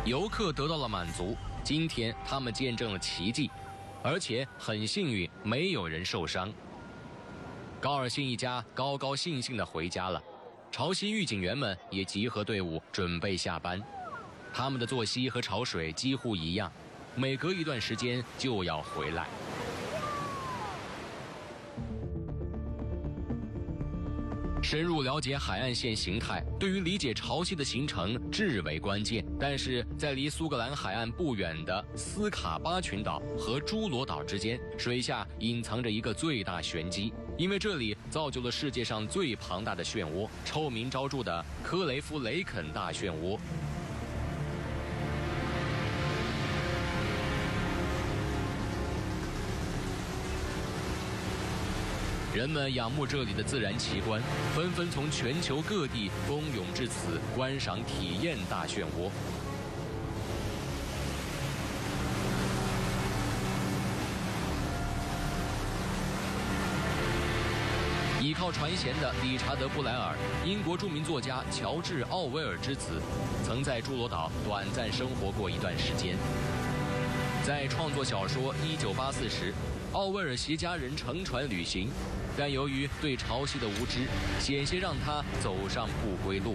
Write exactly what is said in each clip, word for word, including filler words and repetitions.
游客得到了满足，今天他们见证了奇迹，而且很幸运，没有人受伤。高尔信一家高高兴兴地回家了，潮汐预警员们也集合队伍准备下班。他们的作息和潮水几乎一样，每隔一段时间就要回来。深入了解海岸线形态，对于理解潮汐的形成至为关键。但是在离苏格兰海岸不远的斯卡巴群岛和侏罗岛之间，水下隐藏着一个最大玄机，因为这里造就了世界上最庞大的漩涡——臭名昭著的科雷夫雷肯大漩涡。人们仰慕这里的自然奇观，纷纷从全球各地蜂拥至此观赏体验大漩涡。倚靠船舷的理查德·布莱尔，英国著名作家乔治·奥威尔之子，曾在侏罗岛短暂生活过一段时间。在创作小说《一九八四》时，奥威尔携家人乘船旅行，但由于对潮汐的无知，险些让他走上不归路。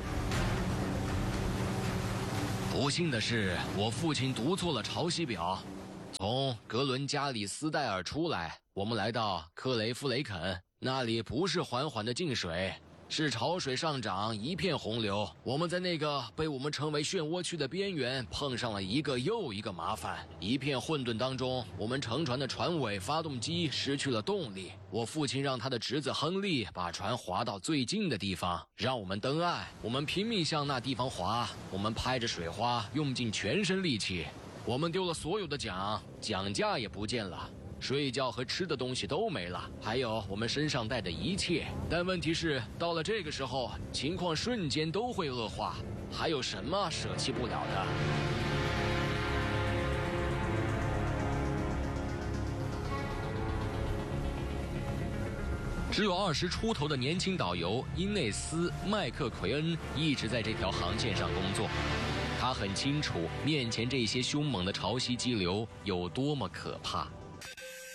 不幸的是，我父亲读错了潮汐表。从格伦加里斯戴尔出来，我们来到克雷夫雷肯，那里不是缓缓的进水，是潮水上涨，一片洪流。我们在那个被我们称为漩涡区的边缘碰上了一个又一个麻烦。一片混沌当中，我们乘船的船尾发动机失去了动力。我父亲让他的侄子亨利把船划到最近的地方，让我们登岸。我们拼命向那地方划，我们拍着水花，用尽全身力气。我们丢了所有的桨，桨架也不见了。睡觉和吃的东西都没了，还有我们身上带的一切。但问题是，到了这个时候，情况瞬间都会恶化，还有什么舍弃不了的？只有二十出头的年轻导游因内斯·麦克奎恩一直在这条航线上工作。他很清楚面前这些凶猛的潮汐激流有多么可怕。